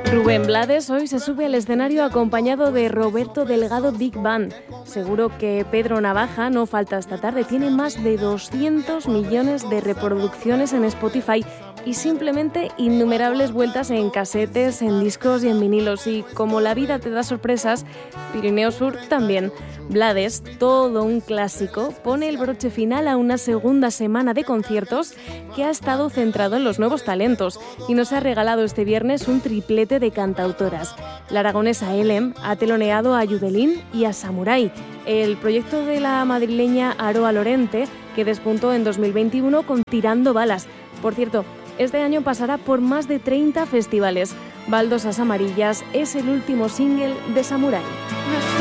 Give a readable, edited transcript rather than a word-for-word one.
Rubén Blades hoy se sube al escenario acompañado de Roberto Delgado Big Band. Seguro que Pedro Navaja no falta esta tarde. Tiene más de 200 millones de reproducciones en Spotify y simplemente innumerables vueltas en casetes, en discos y en vinilos. Y como la vida te da sorpresas, Pirineo Sur también. Blades, todo un clásico, pone el broche final a una segunda semana de conciertos que ha estado centrado en los nuevos talentos y nos ha regalado este viernes un triplete de cantautoras. La aragonesa Elem ha teloneado a Yudelín y a Samurai, el proyecto de la madrileña Aroa Lorente, que despuntó en 2021 con Tirando Balas. Por cierto, este año pasará por más de 30 festivales. Baldosas Amarillas es el último single de Samurai.